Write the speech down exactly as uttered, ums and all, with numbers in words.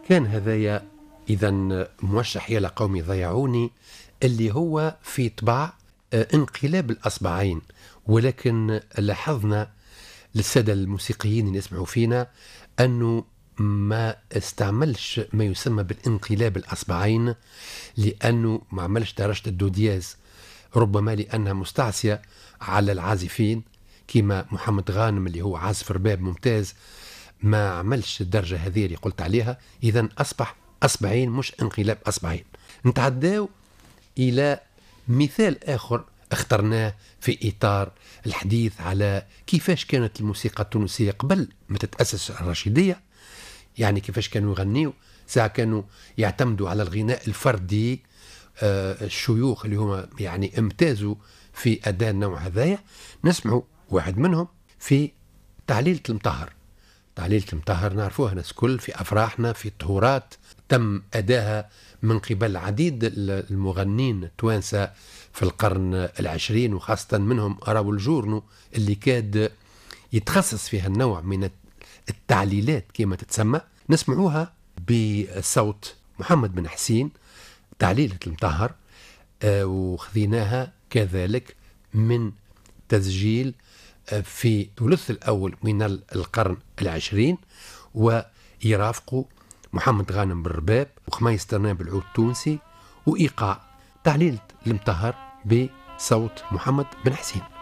كان هذايا إذا موشح يا قومي ضيعوني، اللي هو في طبع آه، انقلاب الأصبعين. ولكن لاحظنا للسادة الموسيقيين اللي يسمعوا فينا أنه ما استعملش ما يسمى بالانقلاب الأصبعين، لأنه ما عملش درجة الدودياز، ربما لأنها مستعصية على العازفين كما محمد غانم اللي هو عازف رباب ممتاز، ما عملش الدرجة هذه اللي قلت عليها. إذا أصبح أصبعين مش انقلاب أصبعين. نتعداو إلى مثال آخر اخترناه في إطار الحديث على كيفاش كانت الموسيقى التونسية قبل ما تتأسس الرشيدية، يعني كيفاش كانوا يغنيوا. ساعة كانوا يعتمدوا على الغناء الفردي، آه الشيوخ اللي هم يعني امتازوا في أداء النوع هذايا. نسمعوا واحد منهم في تعليلة المطهر. تعليلة المطهر نعرفوها ناس كل في أفراحنا، في الطهورات، تم أداها من قبل عديد المغنين التوانسة في القرن العشرين، وخاصة منهم أراو الجورنو اللي كاد يتخصص فيها النوع من التعليلات كما تتسمى. نسمعوها بصوت محمد بن حسين، تعليلة المطهر، آه وخذيناها كذلك من تسجيل في الثلث الأول من القرن العشرين، ويرافقوا محمد غانم بالرباب وخميس ترناب بالعود التونسي، وإيقاع تعليلة المطهر بصوت محمد بن حسين.